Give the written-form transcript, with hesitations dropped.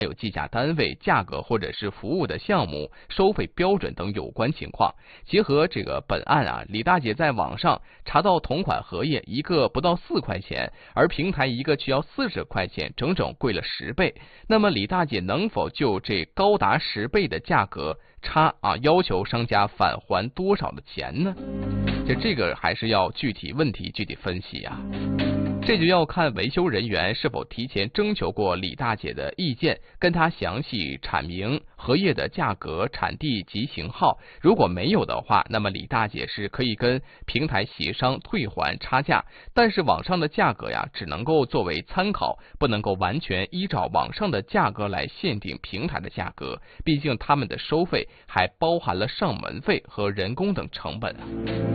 有计价单位、价格或者是服务的项目、收费标准等有关情况。结合这个本案啊，李大姐在网上查到同款荷叶一个不到4块钱，而平台一个却要40块钱，整整贵了10倍。那么李大姐能否就这高达10倍的价格差啊，要求商家返还多少的钱呢？这个还是要具体问题具体分析啊。这就要看维修人员是否提前征求过李大姐的意见，跟她详细阐明荷叶的价格、产地及型号。如果没有的话，那么李大姐是可以跟平台协商退还差价，但是网上的价格呀，只能够作为参考，不能够完全依照网上的价格来限定平台的价格，毕竟他们的收费还包含了上门费和人工等成本啊。